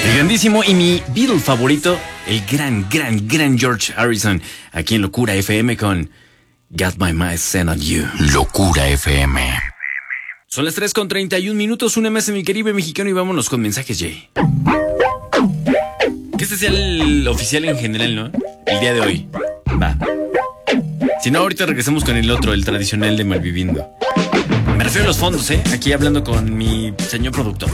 El grandísimo y mi Beatle favorito, el gran George Harrison, aquí en Locura FM con Got My Mind Set on You. Locura FM. Son las 3:31, una más en el Caribe mexicano y vámonos con mensajes, Jay. Que este sea el oficial en general, ¿no? El día de hoy. Va. Si no, ahorita regresamos con el otro, el tradicional de Malviviendo. Me refiero a los fondos, aquí hablando con mi señor productor.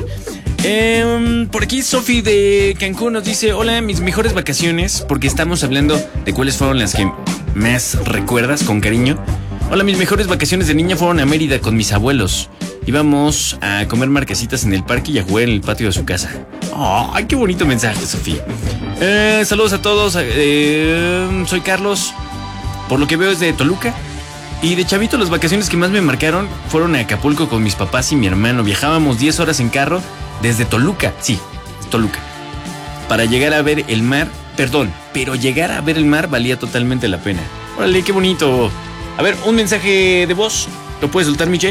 Por aquí Sofi de Cancún nos dice: hola, mis mejores vacaciones, porque estamos hablando de cuáles fueron las que más recuerdas con cariño. Hola, mis mejores vacaciones de niña fueron a Mérida con mis abuelos. Íbamos a comer marquesitas en el parque y a jugar en el patio de su casa. ¡Ay, qué bonito mensaje, Sofi! Saludos a todos. Soy Carlos. Por lo que veo es de Toluca. Y de chavito las vacaciones que más me marcaron fueron a Acapulco con mis papás y mi hermano. Viajábamos 10 horas en carro desde Toluca, sí, Toluca, para llegar a ver el mar. Pero llegar a ver el mar valía totalmente la pena. Órale, qué bonito. A ver, un mensaje de voz. ¿Lo puedes soltar, Miche?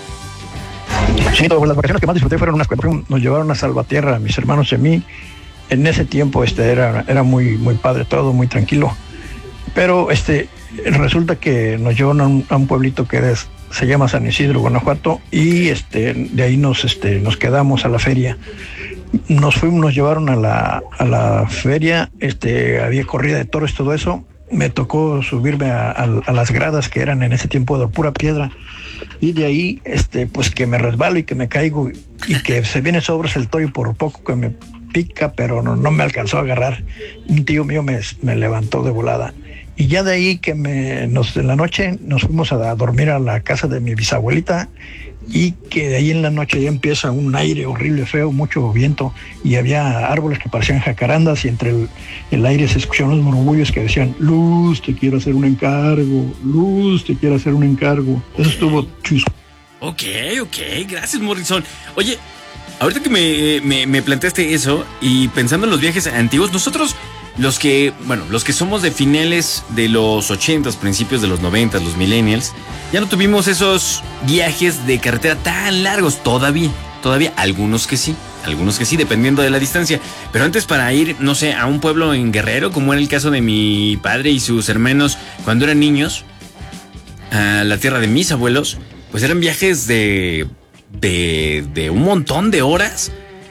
Sí, las vacaciones que más disfruté fueron unas que nos llevaron a Salvatierra, mis hermanos y a mí. En ese tiempo era muy padre todo, muy tranquilo. Pero resulta que nos llevaron a un pueblito que se llama San Isidro, Guanajuato, y de ahí nos quedamos a la feria. Nos llevaron a la feria, había corrida de toros, todo eso. Me tocó subirme a las gradas que eran en ese tiempo de pura piedra, y de ahí pues que me resbalo y que me caigo y que se viene sobres el toro y por poco que me pica, pero no me alcanzó a agarrar. Un tío mío me levantó de volada. Y ya de ahí en la noche nos fuimos a dormir a la casa de mi bisabuelita, y que de ahí en la noche ya empieza un aire horrible, feo, mucho viento, y había árboles que parecían jacarandas, y entre el aire se escuchaban unos murmullos que decían: Luz, te quiero hacer un encargo, Luz, te quiero hacer un encargo. Eso estuvo chusco. Ok, gracias, Morrison. Oye, ahorita que me planteaste eso, y pensando en los viajes antiguos, nosotros... Los que somos de finales de los 80s, principios de los 90s, los millennials, ya no tuvimos esos viajes de carretera tan largos todavía, algunos que sí, dependiendo de la distancia. Pero antes, para ir, no sé, a un pueblo en Guerrero, como era el caso de mi padre y sus hermanos cuando eran niños, a la tierra de mis abuelos, pues eran viajes de un montón de horas.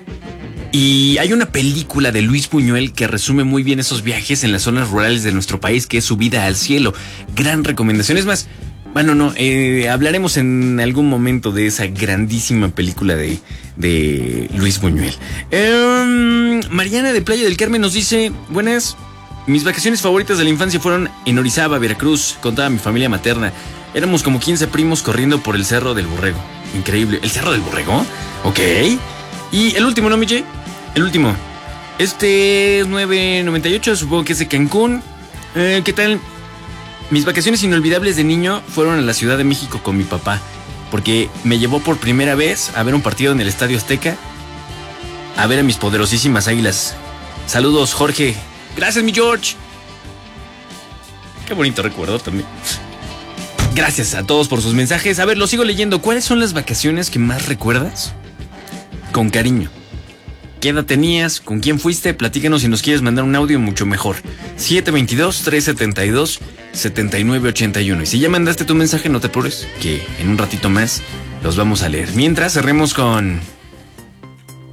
Y hay una película de Luis Buñuel que resume muy bien esos viajes en las zonas rurales de nuestro país, que es Subida al Cielo. Gran recomendación. Es más, hablaremos en algún momento de esa grandísima película de Luis Buñuel. Mariana de Playa del Carmen nos dice: buenas, mis vacaciones favoritas de la infancia fueron en Orizaba, Veracruz, con toda mi familia materna. Éramos como 15 primos corriendo por el Cerro del Borrego. Increíble. ¿El Cerro del Borrego? Ok. Y el último, ¿no, Miche? El último. Es 998, supongo que es de Cancún. ¿Qué tal? Mis vacaciones inolvidables de niño fueron a la Ciudad de México con mi papá, porque me llevó por primera vez a ver un partido en el Estadio Azteca, a ver a mis poderosísimas Águilas. Saludos, Jorge. Gracias, mi George. Qué bonito recuerdo también. Gracias a todos por sus mensajes. A ver, los sigo leyendo. ¿Cuáles son las vacaciones que más recuerdas con cariño? ¿Qué edad tenías? ¿Con quién fuiste? Platícanos si nos quieres mandar un audio, mucho mejor. 722-372-7981. Y si ya mandaste tu mensaje, no te apures, que en un ratito más los vamos a leer. Mientras, cerremos con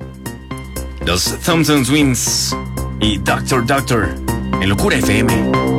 los Thompson Twins y Doctor en Locura FM.